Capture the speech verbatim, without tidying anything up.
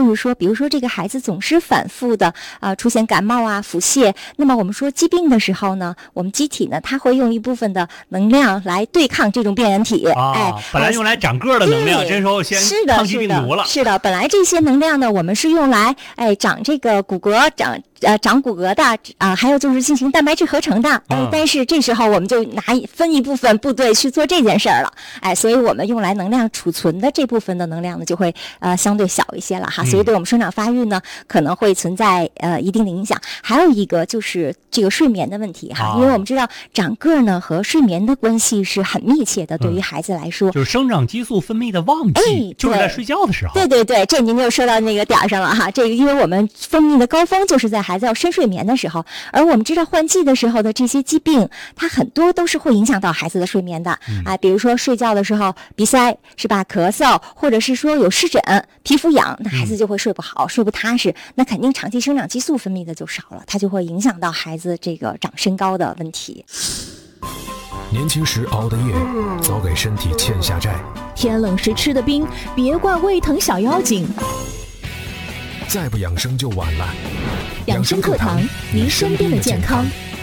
就是说比如说这个孩子总是反复的啊、呃、出现感冒啊腹泻，那么我们说疾病的时候呢，我们机体呢它会用一部分的能量来对抗这种病原体。 啊、 哎， 本来用来长个的能量，这时候先抗击病毒了。 是的，是的，本来这些能量呢，我们是用来哎长这个骨骼，长呃长骨骼的啊、呃，还有就是进行蛋白质合成的。嗯、呃，但是这时候我们就拿分一部分部队去做这件事儿了。哎，所以我们用来能量储存的这部分的能量呢，就会呃相对小一些了哈。所以对我们生长发育呢，可能会存在呃一定的影响。还有一个就是这个睡眠的问题哈，因为我们知道长个呢和睡眠的关系是很密切的，对于孩子来说， 嗯、就是生长激素分泌的旺季，哎、就是在睡觉的时候。 对对对，这您就说到那个点儿上了哈。这个因为我们分泌的高峰就是在孩子要深睡眠的时候，而我们知道换季的时候的这些疾病，它很多都是会影响到孩子的睡眠的、嗯、啊，比如说睡觉的时候鼻塞是吧，咳嗽，或者是说有湿疹、皮肤痒，那孩子就会睡不好、嗯、睡不踏实，那肯定长期生长激素分泌的就少了，它就会影响到孩子这个长身高的问题。 年轻时熬的夜，早给身体欠下债。 天冷时吃的冰，别怪胃疼小妖精。 再不养生就晚了。 养生课堂，您身边的健康。